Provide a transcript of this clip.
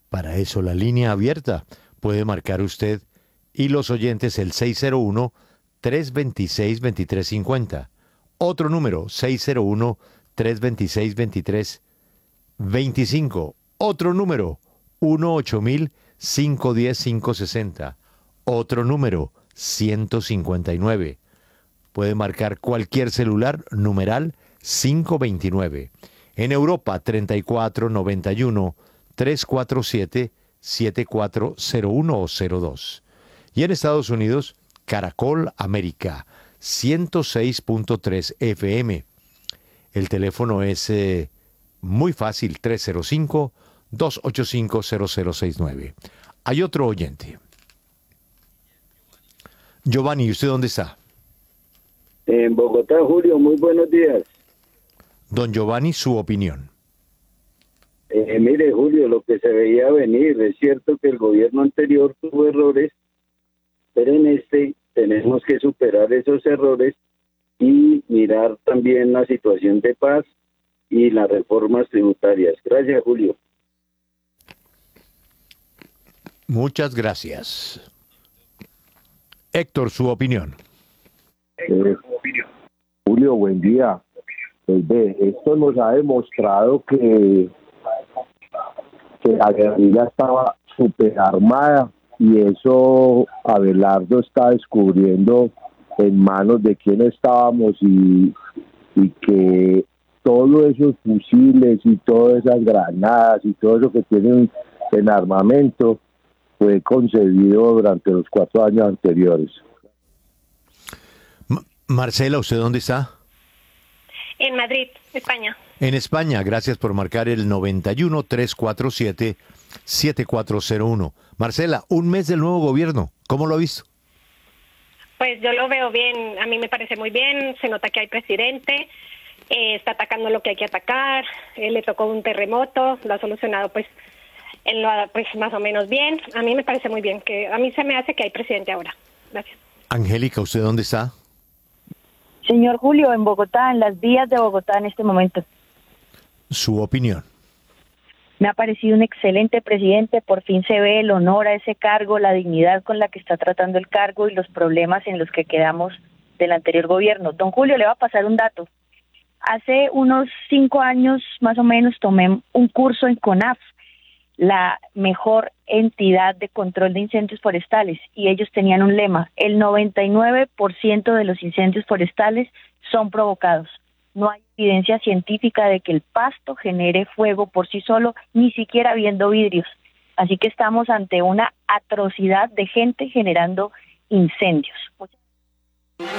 Para eso la línea abierta puede marcar usted y los oyentes el 601-326-2350. Otro número, 601-326-2325. Otro número, 1-8000-510-560. Otro número, 159. Puede marcar cualquier celular, numeral 529. En Europa, 3491-347-7401 o 02. Y en Estados Unidos, Caracol América, 106.3 FM. El teléfono es muy fácil, 305-285-0069. Hay otro oyente. Giovanni, ¿y usted dónde está? En Bogotá, Julio, muy buenos días. Don Giovanni, su opinión. Mire, Julio, lo que se veía venir, es cierto que el gobierno anterior tuvo errores, pero en este tenemos que superar esos errores y mirar también la situación de paz y las reformas tributarias. Gracias, Julio. Muchas gracias. Héctor, su opinión. Julio, buen día. Pues ve, esto nos ha demostrado que la guerrilla estaba súper armada y eso Abelardo está descubriendo en manos de quién estábamos y que todos esos fusiles y todas esas granadas y todo eso que tienen en armamento fue concebido durante los 4 años anteriores. Marcela, ¿usted dónde está? En Madrid, España. En España, gracias por marcar el 91-347-7401. Marcela, un mes del nuevo gobierno, ¿cómo lo ha visto? Pues yo lo veo bien, a mí me parece muy bien, se nota que hay presidente, está atacando lo que hay que atacar, le tocó un terremoto, lo ha solucionado pues más o menos bien, a mí me parece muy bien, que a mí se me hace que hay presidente ahora. Gracias. Angélica, ¿usted dónde está? Señor Julio, en Bogotá, en las vías de Bogotá en este momento. Su opinión. Me ha parecido un excelente presidente, por fin se ve el honor a ese cargo, la dignidad con la que está tratando el cargo y los problemas en los que quedamos del anterior gobierno. Don Julio, le va a pasar un dato. Hace unos 5 años más o menos tomé un curso en CONAF, la mejor entidad de control de incendios forestales, y ellos tenían un lema: el 99% de los incendios forestales son provocados. No hay evidencia científica de que el pasto genere fuego por sí solo, ni siquiera viendo vidrios. Así que estamos ante una atrocidad de gente generando incendios.